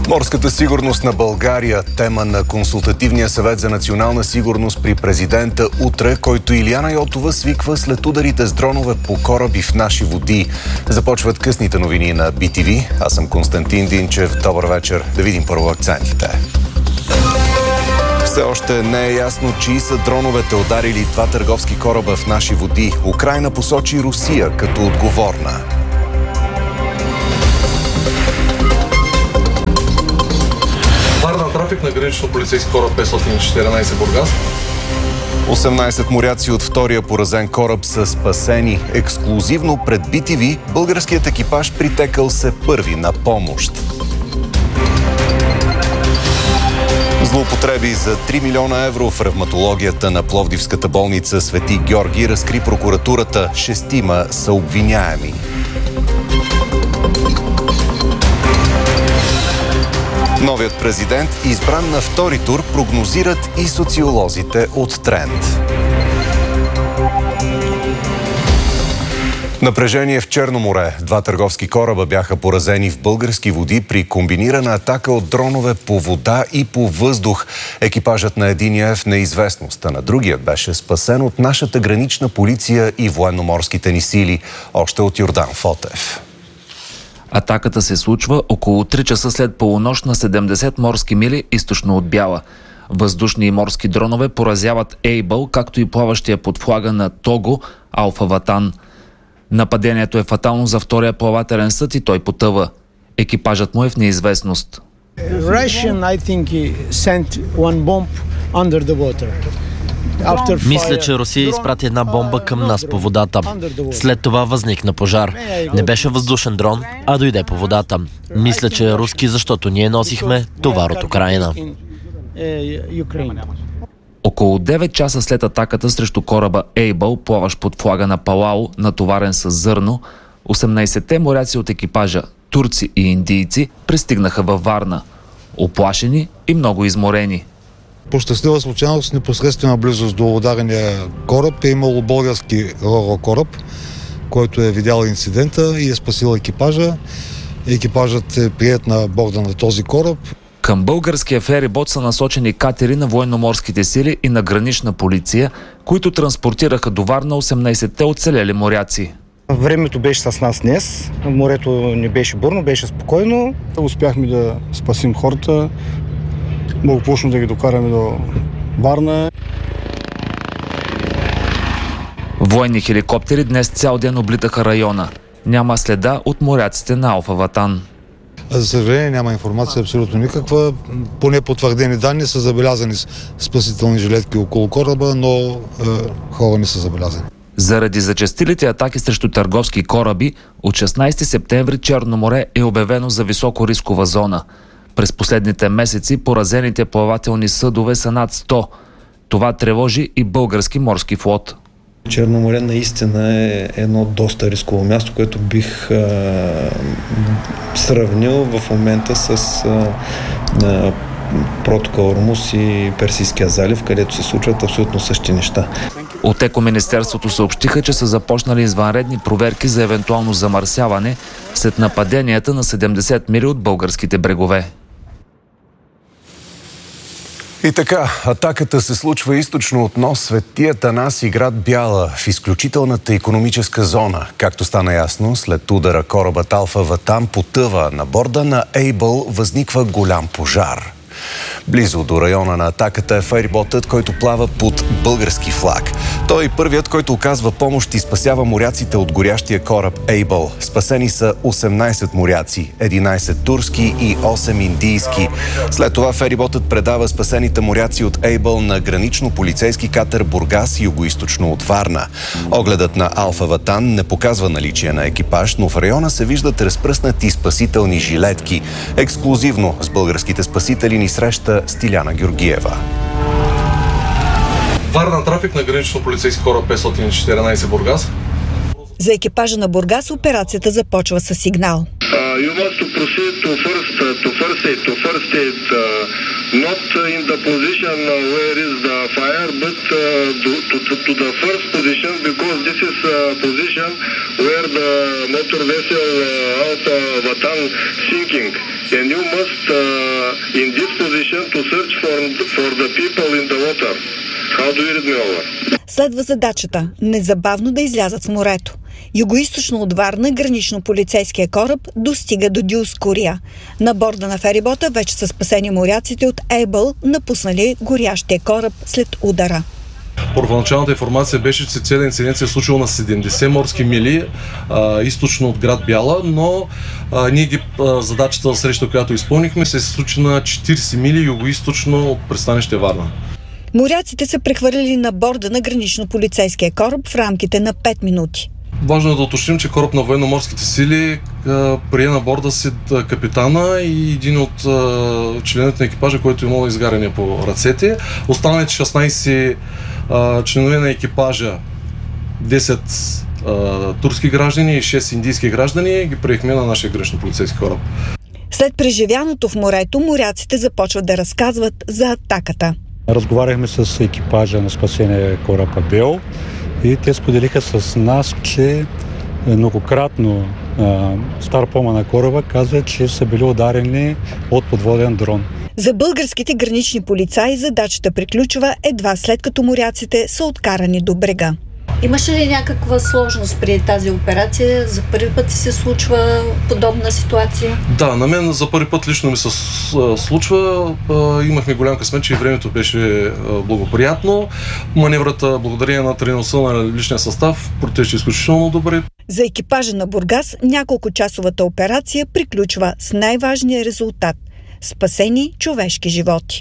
Морската сигурност на България – тема на Консултативния съвет за национална сигурност при президента утре, който Илияна Йотова свиква след ударите с дронове по кораби в наши води. Започват късните новини на BTV. Аз съм Константин Динчев. Добър вечер. Да видим първо акцентите. Все още не е ясно, чии са дроновете ударили два търговски кораба в наши води. Украйна посочи Русия като отговорна. Варна трафик на гранично полицейски кораб 514 Бургас. 18 моряци от втория поразен кораб са спасени. Ексклузивно пред BTV българският екипаж притекал се първи на помощ. Злоупотреби за 3 милиона евро в ревматологията на Пловдивската болница Свети Георги разкри прокуратурата. 6 са обвиняеми. Новият президент, избран на втори тур, прогнозират и социолозите от Тренд. Напрежение в Черно море. Два търговски кораба бяха поразени в български води при комбинирана атака от дронове по вода и по въздух. Екипажът на единия е в неизвестност, а на другия беше спасен от нашата гранична полиция и военноморските ни сили. Още от Йордан Фотев. Атаката се случва около 3 часа след полунощ на 70 морски мили източно от Бяла. Въздушни и морски дронове поразяват Ейбъл, както и плаващия под флага на Того Алфа Ватан. Нападението е фатално за втория плавателен съд и той потъва. Екипажът му е в неизвестност. Мисля, че Русия изпрати една бомба към нас по водата. След това възникна пожар. Не беше въздушен дрон, а дойде по водата. Мисля, че е руски, защото ние носихме товар от Украйна. Около 9 часа след атаката срещу кораба Ейбъл, плаващ под флага на Палау, натоварен с зърно, 18-те моряци от екипажа, турци и индийци, пристигнаха във Варна. Оплашени и много изморени. По щастлива случайност, непосредствена близост до ударения кораб е имало български РОРО кораб, който е видял инцидента и е спасил екипажа. Екипажът е приет на борда на този кораб. Към българския ферибот са насочени катери на военноморските сили и на гранична полиция, които транспортираха до Варна 18-те оцелели моряци. Времето беше с нас днес, морето не беше бурно, беше спокойно. Успяхме да спасим хората, благополучно да ги докараме до Варна. Военни хеликоптери днес цял ден облитаха района. Няма следа от моряците на Алфа Ватан. За съжаление няма информация абсолютно никаква. Поне потвърдени данни са забелязани спасителни жилетки около кораба, но хора не са забелязани. Заради зачестилите атаки срещу търговски кораби, от 16 септември Черно море е обявено за високо рискова зона. През последните месеци поразените плавателни съдове са над 100. Това тревожи и български морски флот. Черно море наистина е едно доста рисково място, което бих сравнил в момента с протока Ормуз и Персийския залив, където се случват абсолютно същи неща. От Екоминистерството съобщиха, че са започнали извънредни проверки за евентуално замърсяване след нападенията на 70 мили от българските брегове. И така, атаката се случва източно от нос Свети Атанаси, град Бяла, в изключителната икономическа зона. Както стана ясно, след удара корабът Алфа Ватан потъва. На борда на Ейбъл възниква голям пожар. Близо до района на атаката е фериботът, който плава под български флаг. Той е първият, който оказва помощ и спасява моряците от горящия кораб Ейбъл. Спасени са 18 моряци, 11 турски и 8 индийски. След това фериботът предава спасените моряци от Ейбъл на гранично-полицейски катер Бургас, югоизточно от Варна. Огледът на Алфа Ватан не показва наличие на екипаж, но в района се виждат разпръснати спасителни жилетки. Ексклузивно с българските спасители ни среща Стиляна Георгиева. Варна трафик на гранично полицейски кораб 514 Бургас. За екипажа на Бургас операцията започва със сигнал. You must proceed to first aid, not in the position where is the fire, but to the first position, because this is a position where the motor vessel Alfa Vatan sinking, and you must in this position to search for the people in the water. How do you read me over? Следва задачата незабавно да излязат в морето. Югоизточно от Варна гранично-полицейския кораб достига до Диоскурия. На борда на ферибота вече са спасени моряците от Ейбъл, напуснали горящия кораб след удара. Първоначалната информация беше, че целият инцидент се е случил на 70 морски мили източно от град Бяла, но задачата за среща, която изпълнихме, се случи на 40 мили югоизточно от пристанище Варна. Моряците са прехвърлили на борда на гранично-полицейския кораб в рамките на 5 минути. Важно е да уточним, че кораб на военно-морските сили прие на борда си капитана и един от членовете на екипажа, който имал изгаряне по ръцете. Останалите 16 членове на екипажа, 10 турски граждани и 6 индийски граждани, ги приехме на нашия гранично-полицейски кораб. След преживяното в морето, моряците започват да разказват за атаката. Разговаряхме с екипажа на спасение кораба Бел и те споделиха с нас, че многократно старпома на кораба казва, че са били ударени от подводен дрон. За българските гранични полицаи задачата приключва едва след като моряците са откарани до брега. Имаше ли някаква сложност при тази операция? За първи път се случва подобна ситуация? Да, на мен за първи път лично ми се случва. Имахме голям късмет, че времето беше благоприятно. Маневрата, благодарение на тренировка на личния състав, протече изключително добре. За екипажа на Бургас няколкочасовата операция приключва с най-важния резултат – спасени човешки животи.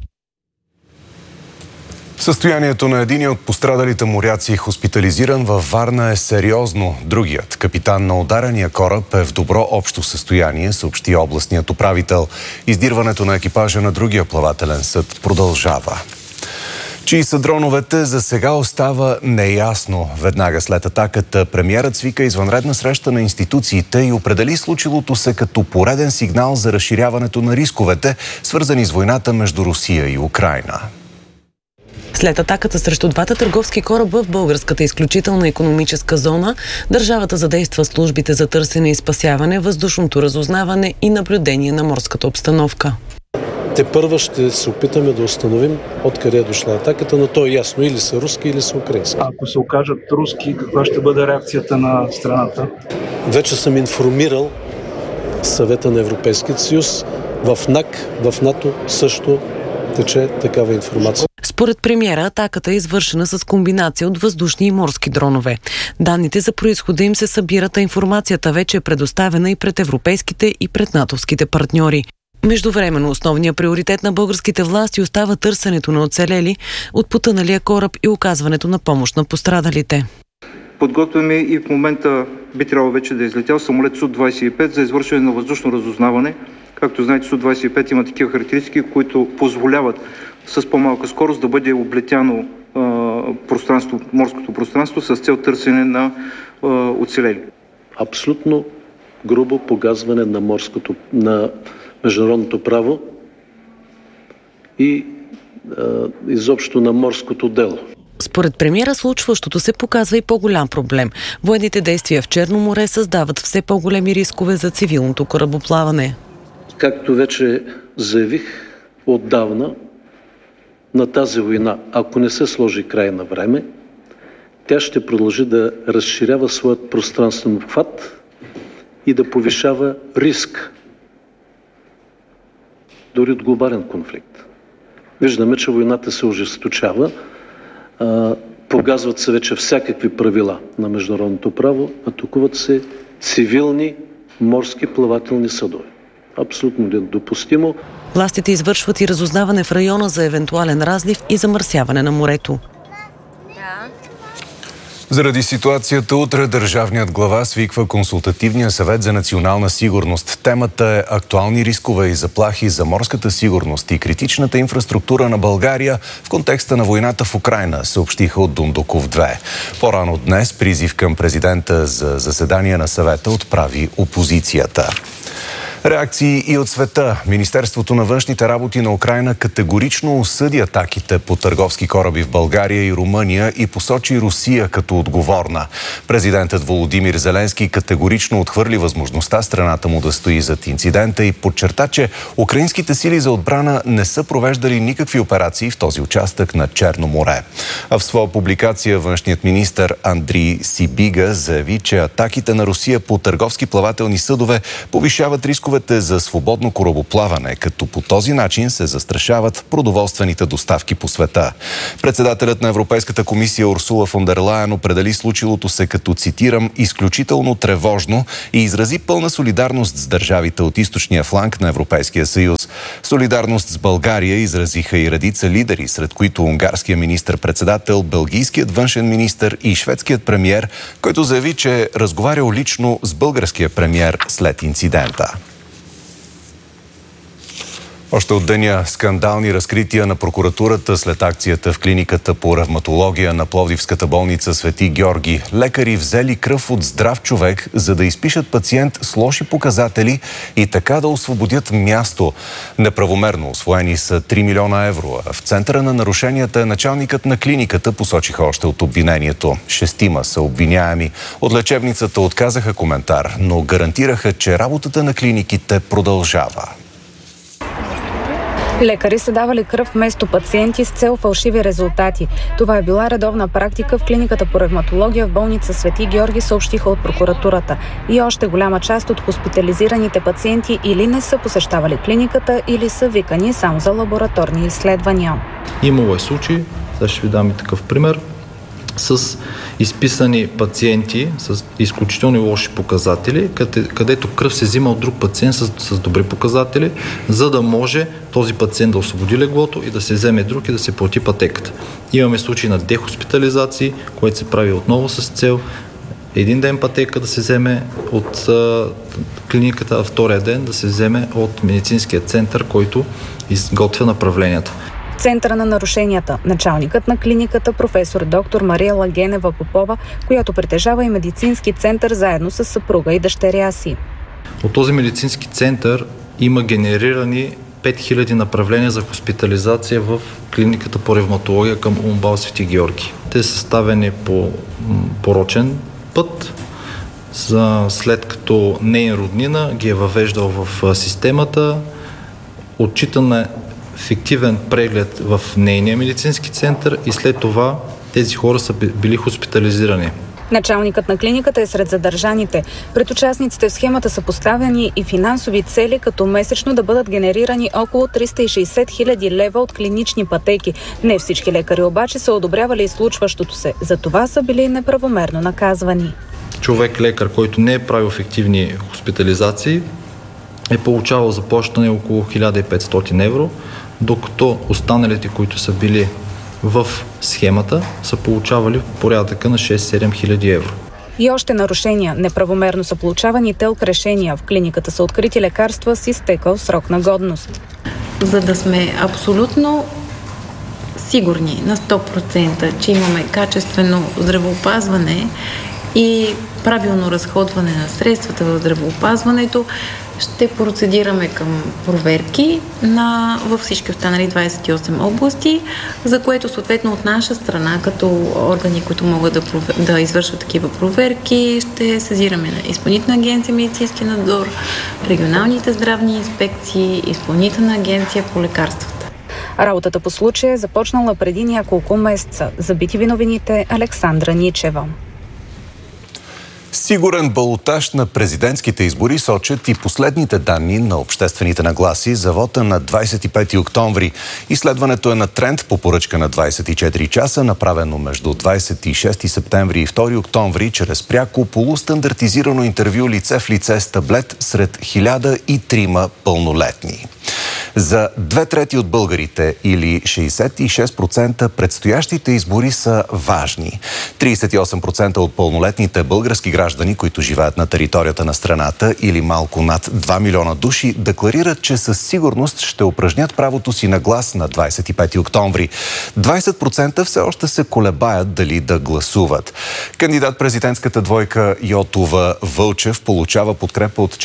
Състоянието на единия от пострадалите моряци, хоспитализиран във Варна, е сериозно. Другият, капитан на ударения кораб, е в добро общо състояние, съобщи областният управител. Издирването на екипажа на другия плавателен съд продължава. Чии са дроновете, за сега остава неясно. Веднага след атаката премиерът свика извънредна среща на институциите и определи случилото се като пореден сигнал за разширяването на рисковете, свързани с войната между Русия и Украйна. След атаката срещу двата търговски кораба в българската изключителна икономическа зона, държавата задейства службите за търсене и спасяване, въздушното разузнаване и наблюдение на морската обстановка. Тепърва ще се опитаме да установим откъде е дошла атаката, но то е ясно, или са руски, или са украински. Ако се окажат руски, каква ще бъде реакцията на страната? Вече съм информирал Съвета на Европейския съюз. В НАК, в НАТО също тече такава информация. Според премиера, атаката е извършена с комбинация от въздушни и морски дронове. Данните за произхода им се събират, а информацията вече е предоставена и пред европейските и пред натовските партньори. Междувременно основният приоритет на българските власти остава търсенето на оцелели от потъналия кораб и оказването на помощ на пострадалите. Подготвяме и в момента би трябвало вече да е излетял самолет Су-25 за извършване на въздушно разузнаване. Както знаете, Су-25 има такива характеристики, които позволяват с по-малка скорост да бъде облетяно морското пространство с цел търсене на оцелели. Абсолютно грубо погазване на международното право и изобщо на морското дело. Според премиера, случващото се показва и по-голям проблем. Военните действия в Черно море създават все по-големи рискове за цивилното корабоплаване. Както вече заявих отдавна, на тази война, ако не се сложи край на време, тя ще продължи да разширява своят пространствен обхват и да повишава риск дори от глобален конфликт. Виждаме, че войната се ожесточава, погазват се вече всякакви правила на международното право, атакуват се цивилни морски плавателни съдове. Абсолютно недопустимо. Властите извършват и разузнаване в района за евентуален разлив и замърсяване на морето. Заради ситуацията утре държавният глава свиква консултативния съвет за национална сигурност. Темата е актуални рискове и заплахи за морската сигурност и критичната инфраструктура на България в контекста на войната в Украйна, съобщиха от Дундуков 2. По-рано днес призив към президента за заседание на съвета отправи опозицията. Реакции и от света. Министерството на външните работи на Украйна категорично осъди атаките по търговски кораби в България и Румъния и посочи Русия като отговорна. Президентът Володимир Зеленски категорично отхвърли възможността страната му да стои зад инцидента и подчерта, че украинските сили за отбрана не са провеждали никакви операции в този участък на Черно море. А в своя публикация външният министър Андрий Сибига заяви, че атаките на Русия по търговски плавателни съдове повишават рисковете за свободно корабоплаване, като по този начин се застрашават продоволствените доставки по света. Председателят на Европейската комисия Урсула фон дер Лайен определи случилото се като, цитирам, изключително тревожно и изрази пълна солидарност с държавите от източния фланг на Европейския съюз. Солидарност с България изразиха и редица лидери, сред които унгарския министър-председател, белгийският външен министър и шведският премиер, който заяви, че е разговарял лично с българския премиер след инцидента. Още от деня скандални разкрития на прокуратурата след акцията в клиниката по ревматология на Пловдивската болница Свети Георги. Лекари взели кръв от здрав човек, за да изпишат пациент с лоши показатели и така да освободят място. Неправомерно усвоени са 3 милиона евро. В центъра на нарушенията е началникът на клиниката, посочиха още от обвинението. 6 са обвиняеми. От лечебницата отказаха коментар, но гарантираха, че работата на клиниките продължава. Лекари са давали кръв вместо пациенти с цел фалшиви резултати. Това е била редовна практика в клиниката по ревматология в болница Свети Георги, съобщиха от прокуратурата. И още голяма част от хоспитализираните пациенти или не са посещавали клиниката, или са викани само за лабораторни изследвания. Имало е случаи, сега ще ви дам и такъв пример, с изписани пациенти с изключително лоши показатели, където кръв се взима от друг пациент с добри показатели, за да може този пациент да освободи леглото и да се вземе друг и да се плати пътеката. Имаме случаи на дехоспитализации, което се прави отново с цел един ден пътека да се вземе от клиниката, а втория ден да се вземе от медицинския център, който изготвя направленията. В центъра на нарушенията началникът на клиниката професор доктор Мария Лагенева Попова, която притежава и медицински център заедно с съпруга и дъщеря си. От този медицински център има генерирани 5000 направления за хоспитализация в клиниката по ревматология към УМБАЛ Свети Георги. Те са съставени по порочен път, след като нейн роднина ги е въвеждал в системата, отчитана фиктивен преглед в нейния медицински център и след това тези хора са били хоспитализирани. Началникът на клиниката е сред задържаните. Пред участниците в схемата са поставени и финансови цели, като месечно да бъдат генерирани около 360 хиляди лева от клинични пътеки. Не всички лекари обаче са одобрявали случващото се. За това са били неправомерно наказвани. Човек-лекар, който не е правил фиктивни хоспитализации, е получавал заплащане около 1500 евро, докато останалите, които са били в схемата, са получавали порядъка на 6-7 хиляди евро. И още нарушения. Неправомерно са получавани ТЕЛК решения. В клиниката са открити лекарства с изтекал срок на годност. За да сме абсолютно сигурни на 100%, че имаме качествено здравеопазване и правилно разходване на средствата в здравеопазването, ще процедираме към проверки във всички останали 28 области, за което съответно от наша страна, като органи, които могат да извършват такива проверки, ще сезираме на Изпълнителна агенция медицински надзор, регионалните здравни инспекции, Изпълнителна агенция по лекарствата. Работата по случая е започнала преди няколко месеца. За BTV новините Александра Ничева. Сигурен балотаж на президентските избори сочат и последните данни на обществените нагласи за вота на 25 октомври. Изследването е на тренд по поръчка на 24 часа, направено между 26 септември и 2 октомври, чрез пряко полустандартизирано интервю лице в лице с таблет сред 1003 пълнолетни. За 2/3 от българите или 66% предстоящите избори са важни. 38% от пълнолетните български граждани, които живеят на територията на страната или малко над 2 милиона души, декларират, че със сигурност ще упражнят правото си на глас на 25 октомври. 20% все още се колебаят дали да гласуват. Кандидат-президентската двойка Йотова-Вълчев получава подкрепа от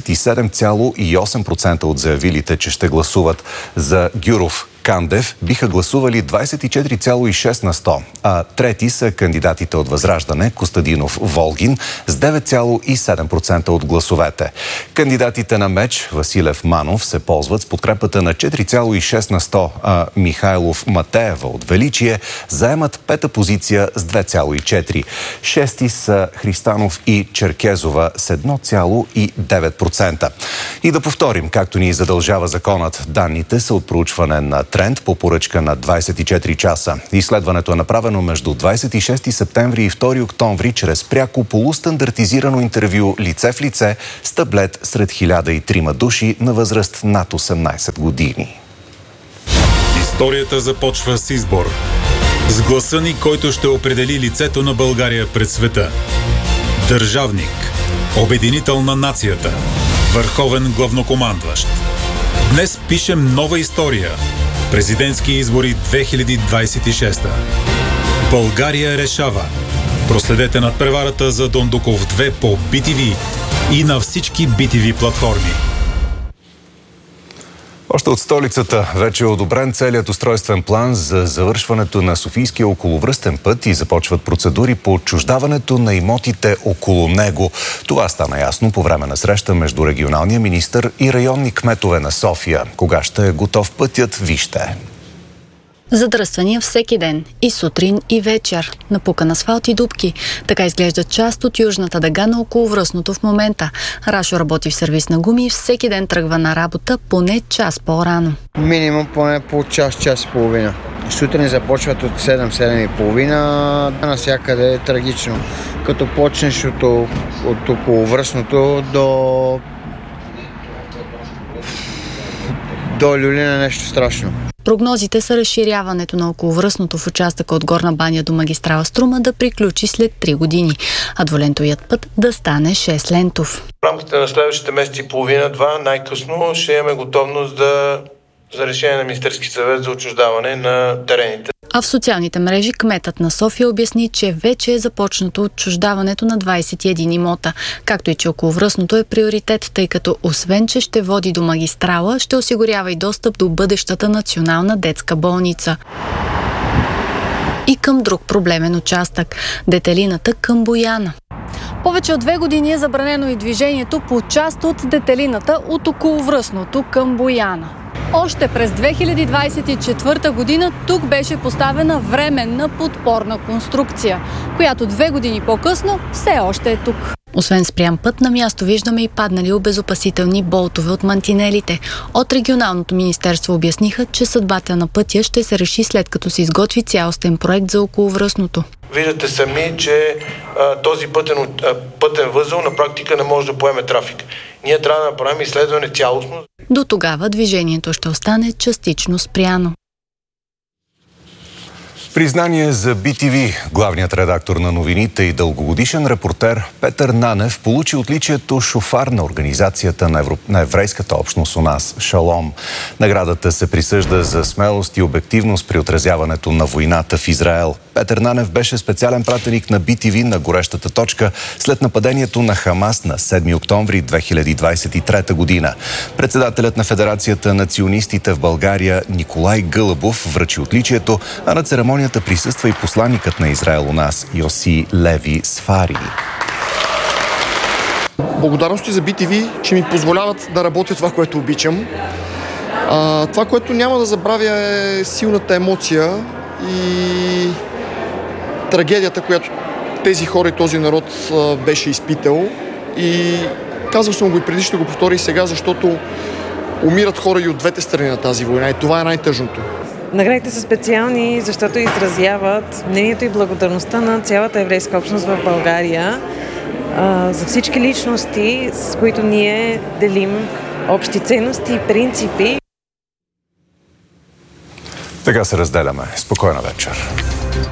47,8% от заявилите, че ще гласуват. За Гюров-Кандев биха гласували 24,6%, а трети са кандидатите от Възраждане Костадинов-Волгин с 9,7% от гласовете. Кандидатите на МЕЧ Василев-Манов се ползват с подкрепата на 4,6%, а Михайлов-Матеева от Величие заемат пета позиция с 2,4%. Шести са Христанов и Черкезова с 1,9%. И да повторим, както ни задължава законът, данните са от проучване на Тренд по поръчка на 24 часа. Изследването е направено между 26 септември и 2 октомври чрез пряко полустандартизирано интервю лице в лице с таблет сред 1003 души на възраст над 18 години. Историята започва с избор. С гласа ни, който ще определи лицето на България пред света. Държавник. Обединител на нацията. Върховен главнокомандващ. Днес пишем нова история. Президентски избори 2026. България решава. Проследете надпреварата за Дондуков 2 по BTV и на всички BTV платформи. Още от столицата вече е одобрен целият устройствен план за завършването на Софийския околовръстен път и започват процедури по отчуждаването на имотите около него. Това стана ясно по време на среща между регионалния министър и районни кметове на София. Кога ще е готов пътят, вижте. Задръствания всеки ден, и сутрин, и вечер, напукан асфалт и дупки. Така изглежда част от южната дъга на околовръстното в момента. Рашо работи в сервис на гуми и всеки ден тръгва на работа поне час по-рано. Минимум поне по час и половина. Сутрин започват от 7-7:30. Насякъде е трагично. Като почнеш от околовръстното до Люлина, нещо страшно. Прогнозите са разширяването на околовръстното в участъка от Горна баня до магистрала Струма да приключи след 3 години, а двулентовият път да стане 6-лентов. В рамките на следващите месеци и половина-два най-късно ще имаме готовност за решение на Министерски съвет за отчуждаване на терените. А в социалните мрежи кметът на София обясни, че вече е започнато отчуждаването на 21 имота, както и че околовръстното е приоритет, тъй като освен, че ще води до магистрала, ще осигурява и достъп до бъдещата национална детска болница. И към друг проблемен участък – детелината към Бояна. Повече от 2 години е забранено и движението по част от детелината от околовръстното към Бояна. Още през 2024 година тук беше поставена временна подпорна конструкция, която 2 години по-късно все още е тук. Освен спрян път, на място виждаме и паднали обезопасителни болтове от мантинелите. От регионалното министерство обясниха, че съдбата на пътя ще се реши след като се изготви цялостен проект за околовръстното. Виждате сами, че този пътен възел на практика не може да поеме трафик. Ние трябва да направим изследване цялостно. До тогава движението ще остане частично спряно. Признание за BTV. Главният редактор на новините и дългогодишен репортер Петър Нанев получи отличието шофар на организацията на еврейската общност у нас Шалом. Наградата се присъжда за смелост и обективност при отразяването на войната в Израел. Петър Нанев беше специален пратеник на BTV на горещата точка след нападението на Хамас на 7 октомври 2023 година. Председателят на Федерацията на ционистите в България Николай Гълъбов връчи отличието, а на церемонията присъства и посланикът на Израел у нас Йоси Леви Сфари. Благодарности за BTV, че ми позволяват да работя това, което обичам. Това, което няма да забравя, е силната емоция и трагедията, която тези хора и този народ беше изпитал. И казвал съм го и преди, ще го повторя и сега, защото умират хора и от двете страни на тази война и това е най-тъжното. Наградите са специални, защото изразяват мнението и благодарността на цялата еврейска общност в България за всички личности, с които ние делим общи ценности и принципи. Така се разделяме. Спокойна вечер.